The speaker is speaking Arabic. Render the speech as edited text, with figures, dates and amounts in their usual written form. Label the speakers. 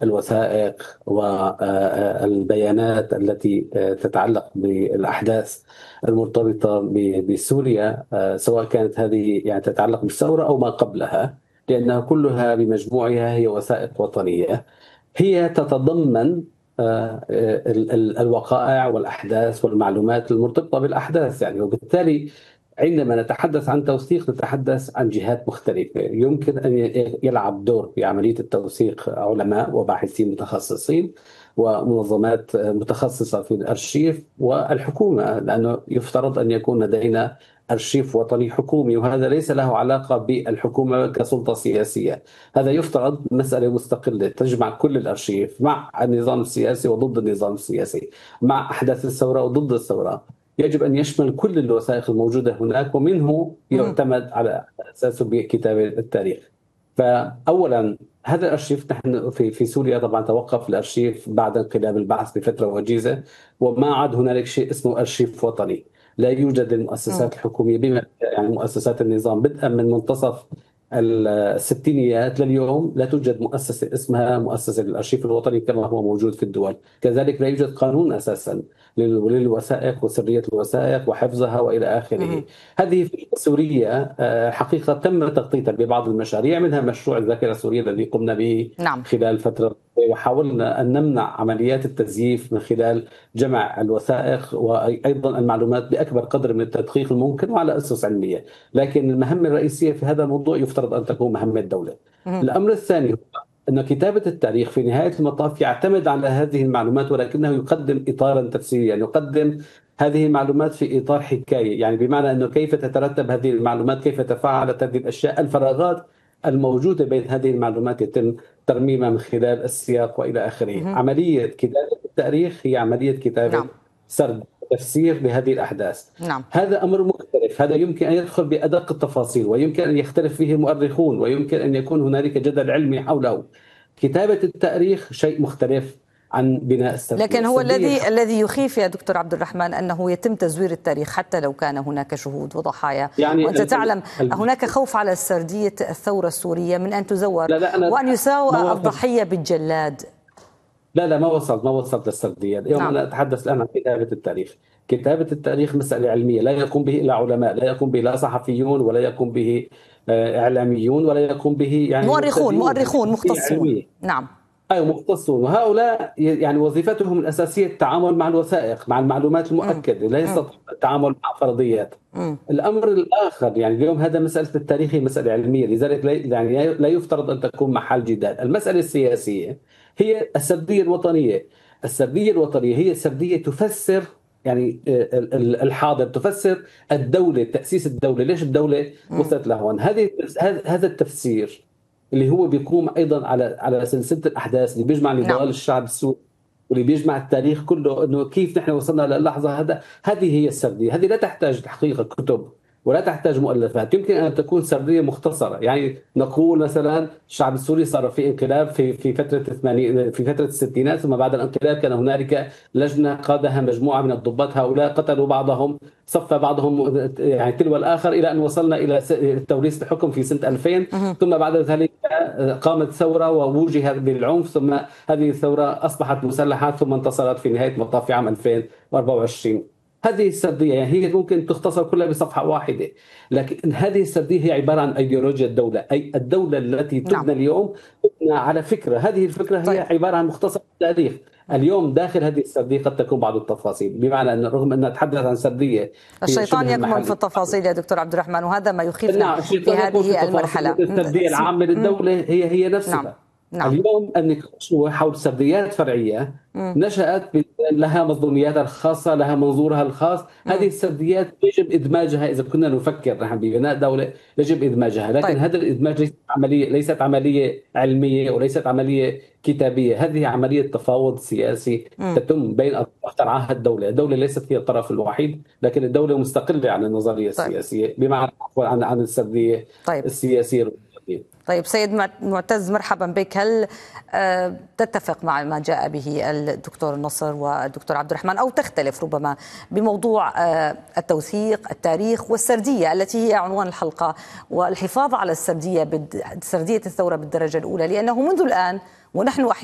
Speaker 1: الوثائق والبيانات التي تتعلق بالأحداث المرتبطة بسوريا، سواء كانت هذه يعني تتعلق بالثورة أو ما قبلها، لأنها كلها بمجموعها هي وثائق وطنية، هي تتضمن الوقائع والأحداث والمعلومات المرتبطة بالأحداث يعني. وبالتالي عندما نتحدث عن توثيق نتحدث عن جهات مختلفة يمكن أن يلعب دور في عملية التوثيق علماء وباحثين متخصصين ومنظمات متخصصة في الأرشيف والحكومة، لأنه يفترض أن يكون لدينا أرشيف وطني حكومي، وهذا ليس له علاقة بالحكومة كسلطة سياسية. هذا يفترض مسألة مستقلة تجمع كل الأرشيف مع النظام السياسي وضد النظام السياسي، مع أحداث الثورة وضد الثورة. يجب أن يشمل كل الوثائق الموجودة هناك، ومنه يعتمد على أساسه بكتابة التاريخ. فأولا هذا الأرشيف، نحن في سوريا طبعا توقف الأرشيف بعد انقلاب البعث بفترة وجيزة، وما عاد هنالك شيء اسمه أرشيف وطني. لا يوجد المؤسسات الحكومية بما يعني مؤسسات النظام بدءا من منتصف الستينيات لليوم لا توجد مؤسسة اسمها مؤسسة الأرشيف الوطني كما هو موجود في الدول. كذلك لا يوجد قانون أساسا للوثائق وسرية الوثائق وحفظها وإلى آخره. هذه في سوريا حقيقة تم تغطيتها ببعض المشاريع، منها مشروع الذاكرة السورية الذي قمنا به خلال فترة، وحاولنا أن نمنع عمليات التزييف من خلال جمع الوثائق وأيضا المعلومات بأكبر قدر من التدقيق الممكن وعلى أسس علمية. لكن المهمة الرئيسية في هذا الموضوع يفترض أن تكون مهمة الدولة. الأمر الثاني هو أن كتابة التاريخ في نهاية المطاف يعتمد على هذه المعلومات، ولكنه يقدم إطارا تفسيريا، يعني يقدم هذه المعلومات في إطار حكاية، يعني بمعنى أنه كيف تترتب هذه المعلومات، كيف تفاعلت هذه الأشياء، الفراغات الموجودة بين هذه المعلومات يتم ترميمها من خلال السياق وإلى آخره. عملية كتابة التاريخ هي عملية كتابة سرد تفسير لهذه الأحداث. هذا أمر مختلف، هذا يمكن أن يدخل بأدق التفاصيل، ويمكن أن يختلف فيه المؤرخون، ويمكن أن يكون هنالك جدل علمي حوله. كتابة التاريخ شيء مختلف عن بناء السردية.
Speaker 2: لكن هو الذي يخيف يا دكتور عبد الرحمن أنه يتم تزوير التاريخ حتى لو كان هناك شهود وضحايا، يعني وأنت تعلم هناك خوف على سردية الثورة السورية من أن تزور وأن يساوى الضحية بالجلاد.
Speaker 1: لا ما وصلت للسردية اليوم. أنا أتحدث الآن عن كتابة التاريخ. كتابة التاريخ مسألة علمية لا يقوم به إلا علماء، لا يقوم به لا صحفيون ولا يقوم به إعلاميون ولا يقوم به يعني
Speaker 2: مؤرخون مختصون.
Speaker 1: أيوة مختصون، وهؤلاء يعني وظيفتهم الأساسية التعامل مع الوثائق، مع المعلومات المؤكدة، ليس التعامل مع فرضيات. الأمر الآخر يعني اليوم هذا مسألة التاريخ هي مسألة علمية، لذلك يعني لا يفترض أن تكون محل جدال. المسألة السياسية هي السردية الوطنية. السردية الوطنية هي سردية تفسر يعني الحاضر، تفسر الدولة، تأسيس الدولة، ليش الدولة وصلت لهون. هذا التفسير اللي هو بيقوم ايضا على سلسله الاحداث اللي بيجمع نضال الشعب السوري، واللي بيجمع التاريخ كله، انه كيف نحن وصلنا للحظه. هذه هي السرديه. هذه لا تحتاج الحقيقه كتب ولا تحتاج مؤلفات، يمكن ان تكون سرديه مختصره. يعني نقول مثلا الشعب السوري صار في انقلاب في فتره الستينات، ثم بعد الانقلاب كان هنالك لجنه قادها مجموعه من الضباط، هؤلاء قتلوا بعضهم، صف بعضهم يعني تلو الاخر، الى ان وصلنا الى توريث الحكم في سنه 2000. ثم بعد ذلك قامت ثوره ووجه بالعنف، ثم هذه الثوره اصبحت مسلحه، ثم انتصرت في نهايه المطاف في عام 2024. هذه السردية يعني هي ممكن تختصر كلها بصفحة واحدة، لكن هذه السردية هي عبارة عن أيديولوجيا الدولة، أي الدولة التي تبنى اليوم تبنى على فكرة. هذه الفكرة هي عبارة عن مختصر التاريخ. اليوم داخل هذه السردية قد تكون بعض التفاصيل، بمعنى أن رغم أن نتحدث عن سردية
Speaker 2: الشيطان يكمن في التفاصيل يا دكتور عبد الرحمن، وهذا ما يخيفنا في هذه المرحلة.
Speaker 1: السردية العامة للدولة هي نفسها. اليوم النقاش هو حول سرديات فرعية نشأت لها مظلومياتها الخاصة، لها منظورها الخاص. هذه السرديات يجب إدماجها إذا كنا نفكر نحن ببناء دولة، يجب إدماجها. لكن هذا الإدماج ليست عملية علمية وليست عملية كتابية، هذه عملية تفاوض سياسي تتم بين أطراف ترعاها الدولة. الدولة ليست هي الطرف الوحيد، لكن الدولة مستقلة عن النظرية السياسية، بمعنى عن السردية السياسية.
Speaker 2: طيب سيد معتز، مرحبا بك. هل تتفق مع ما جاء به الدكتور نصر والدكتور عبد الرحمن، أو تختلف ربما بموضوع التوثيق، التاريخ والسردية التي هي عنوان الحلقة، والحفاظ على سردية الثورة بالدرجة الأولى، لأنه منذ الآن ونحن